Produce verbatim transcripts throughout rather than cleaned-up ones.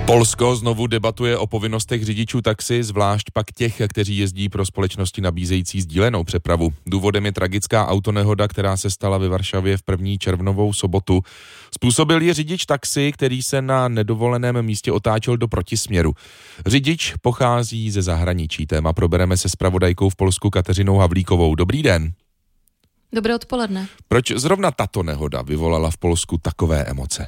Polsko znovu debatuje o povinnostech řidičů taxi, zvlášť pak těch, kteří jezdí pro společnosti nabízející sdílenou přepravu. Důvodem je tragická autonehoda, která se stala ve Varšavě v první červnovou sobotu. Způsobil ji řidič taxi, který se na nedovoleném místě otáčel do protisměru. Řidič pochází ze zahraničí. Téma probereme se zpravodajkou v Polsku Kateřinou Havlíkovou. Dobrý den. Dobré odpoledne. Proč zrovna tato nehoda vyvolala v Polsku takové emoce?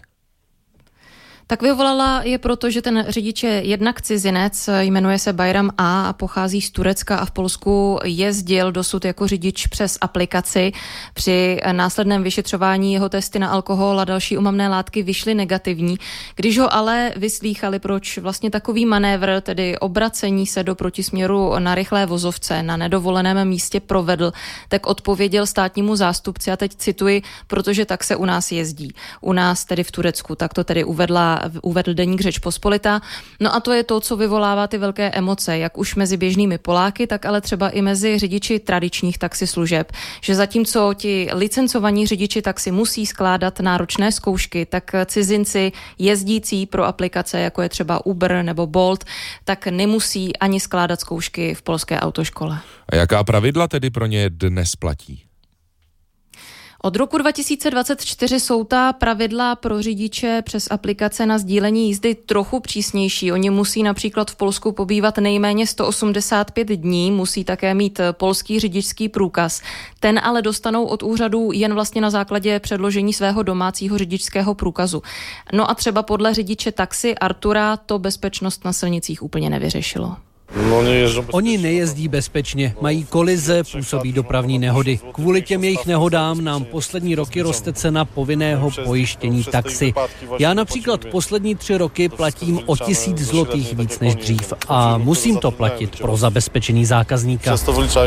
Tak vyvolala je proto, že ten řidič je jednak cizinec, jmenuje se Bayram A a pochází z Turecka a v Polsku jezdil dosud jako řidič přes aplikaci. Při následném vyšetřování jeho testy na alkohol a další omamné látky vyšly negativní. Když ho ale vyslýchali, proč vlastně takový manévr, tedy obracení se do protisměru na rychlé vozovce na nedovoleném místě provedl, tak odpověděl státnímu zástupci, a teď cituji, protože tak se u nás jezdí. U nás tedy v Turecku, tak to tedy uvedla uvedl deník Řeč Pospolita. No a to je to, co vyvolává ty velké emoce, jak už mezi běžnými Poláky, tak ale třeba i mezi řidiči tradičních taxislužeb. Že zatímco ti licencovaní řidiči taxi musí skládat náročné zkoušky, tak cizinci jezdící pro aplikace, jako je třeba Uber nebo Bolt, tak nemusí ani skládat zkoušky v polské autoškole. A jaká pravidla tedy pro ně dnes platí? Od roku dva tisíce dvacet čtyři jsou ta pravidla pro řidiče přes aplikace na sdílení jízdy trochu přísnější. Oni musí například v Polsku pobývat nejméně sto osmdesát pět dní, musí také mít polský řidičský průkaz. Ten ale dostanou od úřadu jen vlastně na základě předložení svého domácího řidičského průkazu. No a třeba podle řidiče taxi Artura to bezpečnost na silnicích úplně nevyřešilo. Oni nejezdí bezpečně, mají kolize, působí dopravní nehody. Kvůli těm jejich nehodám nám poslední roky roste cena povinného pojištění taxi. Já například poslední tři roky platím o tisíc zlotých víc než dřív a musím to platit pro zabezpečení zákazníka.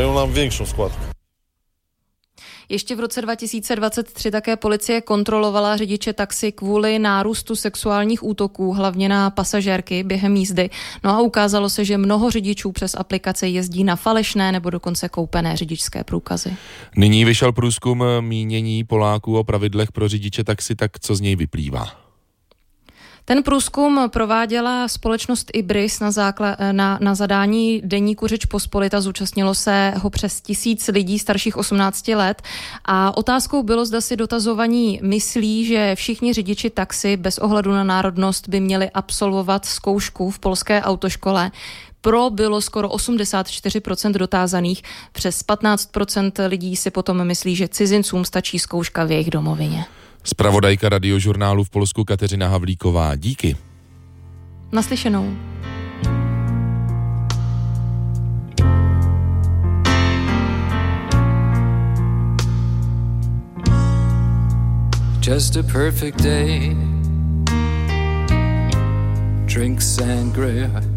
Ještě v roce dva tisíce dvacet tři také policie kontrolovala řidiče taxi kvůli nárůstu sexuálních útoků, hlavně na pasažérky během jízdy. No a ukázalo se, že mnoho řidičů přes aplikace jezdí na falešné nebo dokonce koupené řidičské průkazy. Nyní vyšel průzkum mínění Poláků o pravidlech pro řidiče taxi, tak co z něj vyplývá? Ten průzkum prováděla společnost Ibris na, zákla- na, na zadání deníku Řeč Pospolita. Zúčastnilo se ho přes tisíc lidí starších osmnácti let a otázkou bylo, zda si dotazovaní myslí, že všichni řidiči taxi bez ohledu na národnost by měli absolvovat zkoušku v polské autoškole. Pro bylo skoro osmdesát čtyři procent dotázaných, přes patnáct procent lidí si potom myslí, že cizincům stačí zkouška v jejich domovině. Zpravodajka radiožurnálu v Polsku Kateřina Havlíková. Díky. Naslyšenou. Just a perfect day. Drink sangria.